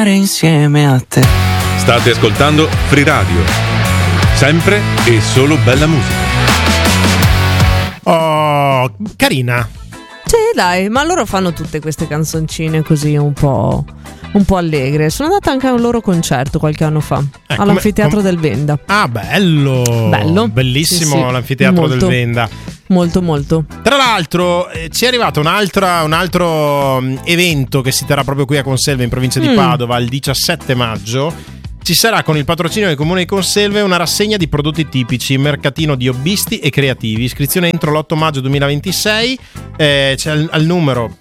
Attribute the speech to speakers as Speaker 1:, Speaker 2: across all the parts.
Speaker 1: insieme a te.
Speaker 2: State ascoltando Free Radio, sempre e solo bella musica.
Speaker 3: Oh, carina.
Speaker 4: Sì, dai, ma loro fanno tutte queste canzoncine così un po' allegre. Sono andata anche a un loro concerto qualche anno fa, all'anfiteatro del Venda.
Speaker 3: Ah, bello. Bellissimo, sì. L'anfiteatro
Speaker 4: molto,
Speaker 3: del Venda.
Speaker 4: Molto, molto.
Speaker 3: Tra l'altro ci è arrivato un altro evento che si terrà proprio qui a Conselve, in provincia di Padova, il 17 maggio. Ci sarà, con il patrocinio del Comune di Conselve, una rassegna di prodotti tipici, mercatino di hobbisti e creativi. Iscrizione entro l'8 maggio 2026. C'è il numero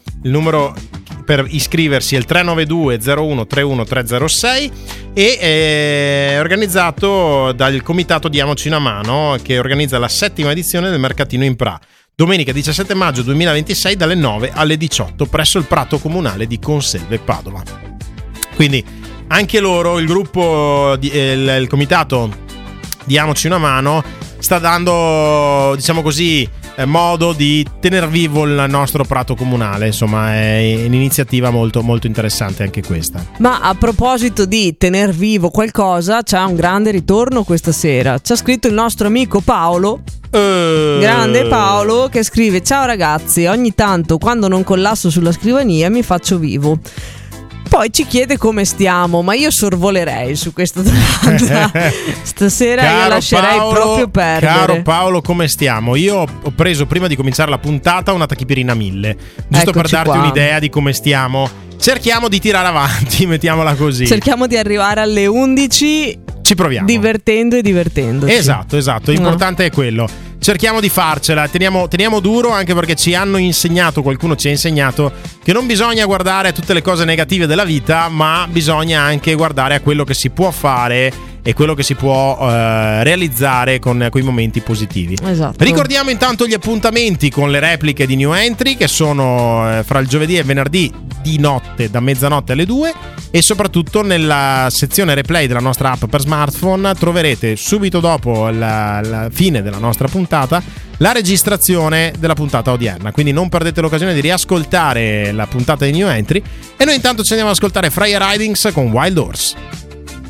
Speaker 3: per iscriversi è il 392 01 31 306 e è organizzato dal comitato Diamoci una mano, che organizza la 7ª edizione del mercatino in Pra. Domenica 17 maggio 2026 dalle 9 alle 18 presso il Prato Comunale di Conselve Padova. Quindi anche loro, il gruppo, il comitato Diamoci una mano, sta dando, diciamo così, modo di tener vivo il nostro prato comunale. Insomma, è un'iniziativa molto, molto interessante anche questa.
Speaker 4: Ma a proposito di tener vivo qualcosa, c'è un grande ritorno questa sera. Ci ha scritto il nostro amico Paolo. Grande Paolo, che scrive: ciao ragazzi, ogni tanto quando non collasso sulla scrivania mi faccio vivo. Poi ci chiede come stiamo, ma io sorvolerei su questa domanda. Stasera io lascerei proprio perdere.
Speaker 3: Caro Paolo, come stiamo? Io ho preso, prima di cominciare la puntata, una tachipirina 1000, giusto per darti un'idea di come stiamo. Cerchiamo di tirare avanti, mettiamola così.
Speaker 4: Cerchiamo di arrivare alle 11.
Speaker 3: Ci proviamo.
Speaker 4: Divertendo e divertendoci.
Speaker 3: Esatto, l'importante è quello. Cerchiamo di farcela, teniamo duro, anche perché qualcuno ci ha insegnato che non bisogna guardare a tutte le cose negative della vita, ma bisogna anche guardare a quello che si può fare e quello che si può realizzare con quei momenti positivi.
Speaker 4: Esatto.
Speaker 3: Ricordiamo intanto gli appuntamenti con le repliche di New Entry, che sono fra il giovedì e il venerdì di notte, da mezzanotte alle 2, e soprattutto nella sezione replay della nostra app per smartphone troverete subito dopo la fine della nostra puntata la registrazione della puntata odierna, quindi non perdete l'occasione di riascoltare la puntata di New Entry. E noi intanto ci andiamo ad ascoltare Freya Ridings con Wild Horse.